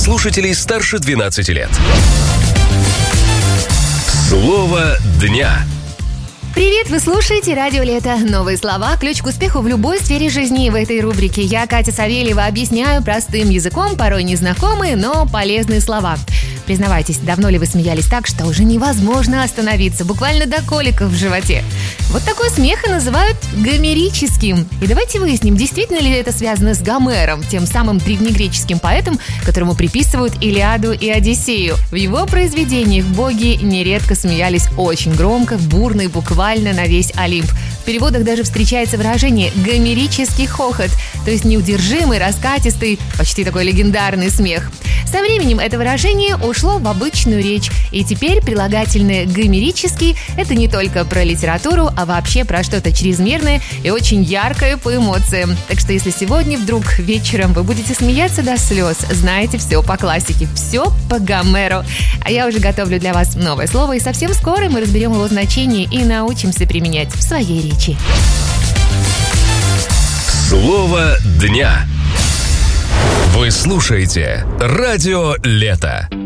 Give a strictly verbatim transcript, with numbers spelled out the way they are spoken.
слушателей старше двенадцати лет. Слово дня. Привет, вы слушаете «Радио Лето». Новые слова – ключ к успеху в любой сфере жизни. В этой рубрике я, Катя Савельева, объясняю простым языком порой незнакомые, но полезные слова. Признавайтесь, давно ли вы смеялись так, что уже невозможно остановиться, буквально до коликов в животе? Вот такой смех и называют гомерическим. И давайте выясним, действительно ли это связано с Гомером, тем самым древнегреческим поэтом, которому приписывают Илиаду и Одиссею. В его произведениях боги нередко смеялись очень громко, бурно и буквально на весь Олимп. В переводах даже встречается выражение «гомерический хохот», то есть неудержимый, раскатистый, почти такой легендарный смех. Со временем это выражение ушло в обычную речь, и теперь прилагательное «гомерический» — это не только про литературу, а вообще про что-то чрезмерное и очень яркое по эмоциям. Так что если сегодня вдруг вечером вы будете смеяться до слез, знаете, все по классике, все по Гомеру. А я уже готовлю для вас новое слово, и совсем скоро мы разберем его значение и научимся применять в своей речи. Слово дня. Вы слушаете «Радио Лето».